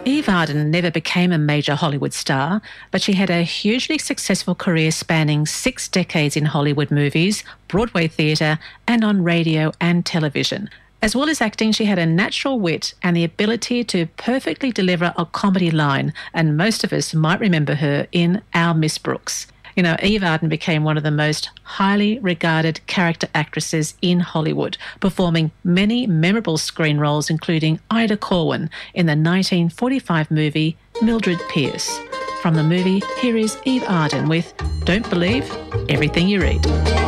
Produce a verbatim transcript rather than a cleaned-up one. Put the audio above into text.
Eve Arden never became a major Hollywood star, but she had a hugely successful career spanning six decades in Hollywood movies, Broadway theatre, and on radio and television. As well as acting, she had a natural wit and the ability to perfectly deliver a comedy line, and most of us might remember her in Our Miss Brooks. You know, Eve Arden became one of the most highly regarded character actresses in Hollywood, performing many memorable screen roles, including Ida Corwin in the nineteen forty-five movie Mildred Pierce. From the movie, here is Eve Arden with Don't Believe Everything You Read.